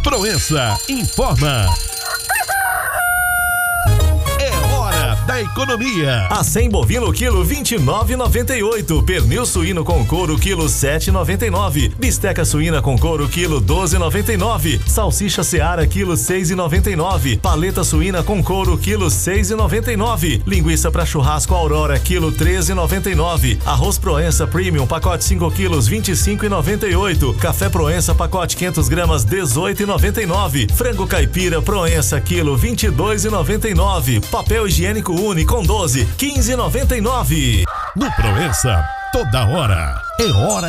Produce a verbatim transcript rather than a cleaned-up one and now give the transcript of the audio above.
Proença informa. Da economia. A cem bovino quilo vinte e nove e noventa e oito. Pernil suíno com couro quilo sete e noventa e nove. Bisteca suína com couro quilo doze e noventa e nove. Salsicha Seara quilo seis e noventa e nove. Paleta suína com couro quilo seis e noventa e nove. Linguiça para churrasco Aurora quilo treze e noventa e nove. Arroz Proença Premium pacote cinco quilos vinte e cinco e noventa e oito. Café Proença pacote quinhentas gramas dezoito e noventa e nove. Frango caipira Proença quilo vinte e dois e noventa e nove. Papel higiênico Uni com doze, quinze e noventa e nove. No Proença, toda hora é hora